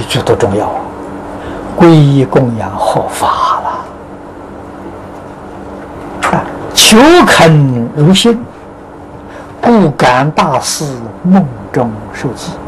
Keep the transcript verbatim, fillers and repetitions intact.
句多重要啊！皈依供养合法了啊！求肯如信，故感大事梦中受记。